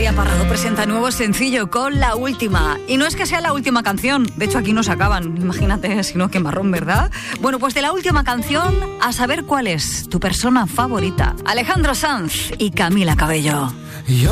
María Parrado presenta nuevo sencillo con La Última. Y no es que sea la última canción, de hecho aquí no se acaban, imagínate, si no, qué marrón, ¿verdad? Bueno, pues de la última canción, a saber cuál es tu persona favorita. Alejandro Sanz y Camila Cabello.